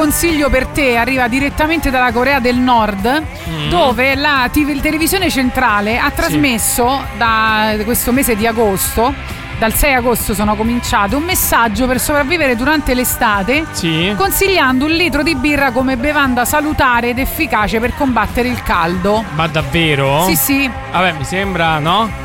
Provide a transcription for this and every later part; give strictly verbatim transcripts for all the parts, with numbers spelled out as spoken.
consiglio per te arriva direttamente dalla Corea del Nord, mm. dove la tiv- televisione centrale ha trasmesso sì. da questo mese di agosto, dal sei agosto sono cominciate, un messaggio per sopravvivere durante l'estate, sì. consigliando un litro di birra come bevanda salutare ed efficace per combattere il caldo. Ma davvero? Sì, sì. Vabbè, mi sembra, no?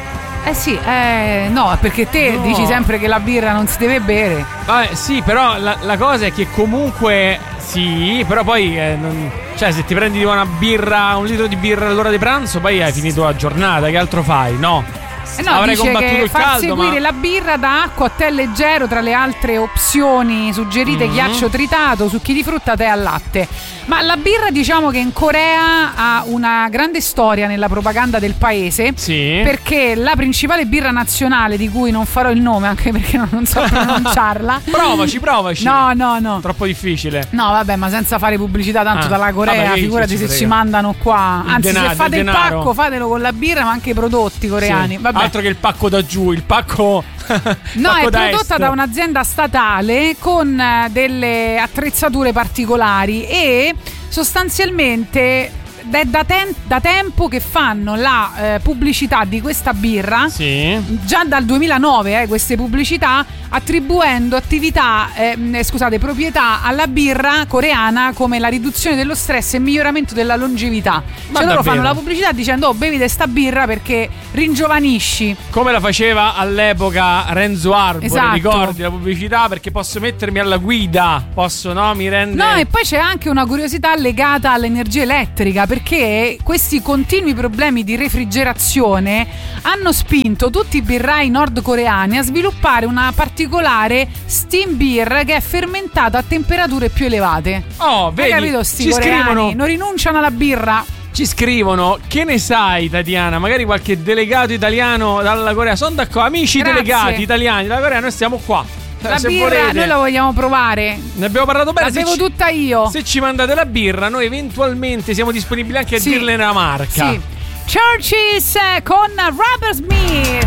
Eh sì, eh, no, perché te no. dici sempre che la birra non si deve bere. Vabbè, sì, però la, la cosa è che comunque sì, però poi eh, non, cioè se ti prendi una birra, un litro di birra all'ora di pranzo, poi hai finito la giornata, che altro fai? No. Eh no, avrei combattuto che il far caldo, seguire ma... la birra da acqua a tè leggero tra le altre opzioni suggerite, mm-hmm. ghiaccio tritato, succhi di frutta, tè al latte. Ma la birra, diciamo che in Corea ha una grande storia nella propaganda del paese, sì. perché la principale birra nazionale, di cui non farò il nome anche perché non so pronunciarla. Provaci, provaci. No, no, no. Troppo difficile. No, vabbè, ma senza fare pubblicità tanto ah, dalla Corea, vabbè, figurati se ci mandano qua. Il Anzi, denaro, se fate il, il pacco, fatelo con la birra, ma anche i prodotti coreani. Sì. Vabbè. Altro che il pacco da giù, il pacco no, pacco è da prodotta est. da un'azienda statale con delle attrezzature particolari e sostanzialmente è da, ten- da tempo che fanno la eh, pubblicità di questa birra, sì. già dal duemilanove eh, queste pubblicità, attribuendo attività eh, scusate proprietà alla birra coreana come la riduzione dello stress e il miglioramento della longevità. Ma cioè loro fanno la pubblicità dicendo oh, bevite sta birra perché ringiovanisci, come la faceva all'epoca Renzo Arbore, esatto. ricordi la pubblicità, perché posso mettermi alla guida, posso, no, mi rende... No, e poi c'è anche una curiosità legata all'energia elettrica, perché questi continui problemi di refrigerazione hanno spinto tutti i birrai nordcoreani a sviluppare una particolare steam beer che è fermentata a temperature più elevate. Oh, vedi, hai capito, sti ci coreani scrivono, non rinunciano alla birra. Ci scrivono, che ne sai Tatiana? Magari qualche delegato italiano dalla Corea. Sono d'accordo, amici Grazie. delegati italiani dalla Corea, noi stiamo qua. La se birra volete. noi la vogliamo provare. Ne abbiamo parlato bene. La bevo ci, tutta io. Se ci mandate la birra, noi eventualmente siamo disponibili anche a sì. dirle una marca. Sì. Churches con Rubber Smith.